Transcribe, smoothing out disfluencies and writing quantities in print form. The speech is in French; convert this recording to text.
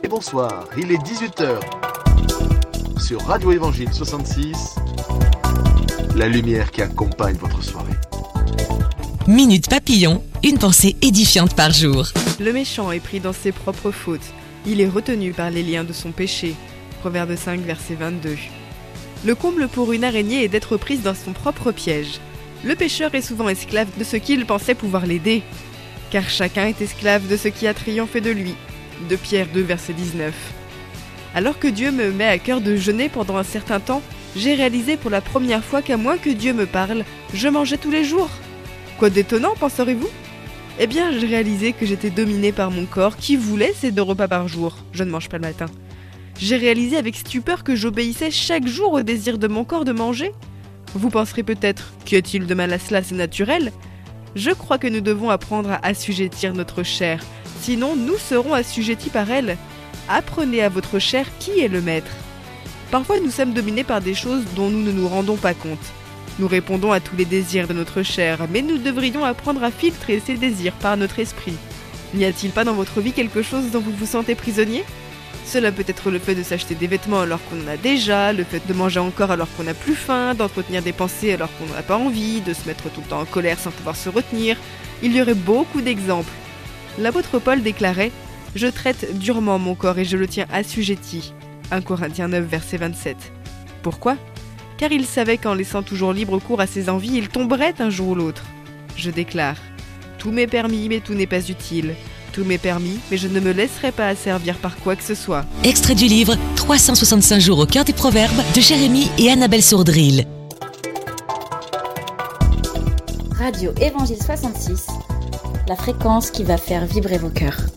Et bonsoir, il est 18h. Sur Radio Évangile 66, la lumière qui accompagne votre soirée. Minute Papillon, une pensée édifiante par jour. Le méchant est pris dans ses propres fautes. Il est retenu par les liens de son péché. Proverbe 5, verset 22. Le comble pour une araignée est d'être prise dans son propre piège. Le pécheur est souvent esclave de ce qu'il pensait pouvoir l'aider. Car chacun est esclave de ce qui a triomphé de lui. De Pierre 2, verset 19. Alors que Dieu me met à cœur de jeûner pendant un certain temps, j'ai réalisé pour la première fois qu'à moins que Dieu me parle, je mangeais tous les jours. Quoi d'étonnant, penserez-vous ? Eh bien, j'ai réalisé que j'étais dominée par mon corps qui voulait ces 2 repas par jour. Je ne mange pas le matin. J'ai réalisé avec stupeur que j'obéissais chaque jour au désir de mon corps de manger. Vous penserez peut-être, qu'y a-t-il de mal à cela, c'est naturel ? Je crois que nous devons apprendre à assujettir notre chair, sinon nous serons assujettis par elle. Apprenez à votre chair qui est le maître. Parfois nous sommes dominés par des choses dont nous ne nous rendons pas compte. Nous répondons à tous les désirs de notre chair, mais nous devrions apprendre à filtrer ces désirs par notre esprit. N'y a-t-il pas dans votre vie quelque chose dont vous vous sentez prisonnier ? Cela peut être le fait de s'acheter des vêtements alors qu'on en a déjà, le fait de manger encore alors qu'on n'a plus faim, d'entretenir des pensées alors qu'on n'en a pas envie, de se mettre tout le temps en colère sans pouvoir se retenir. Il y aurait beaucoup d'exemples. L'apôtre Paul déclarait « Je traite durement mon corps et je le tiens assujetti ». 1 Corinthiens 9, verset 27. Pourquoi ? Car il savait qu'en laissant toujours libre cours à ses envies, il tomberait un jour ou l'autre. Je déclare « Tout m'est permis, mais tout n'est pas utile. Tout m'est permis, mais je ne me laisserai pas asservir par quoi que ce soit. » Extrait du livre 365 jours au cœur des proverbes de Jérémie et Annabelle Sourdril. Radio Évangile 66, la fréquence qui va faire vibrer vos cœurs.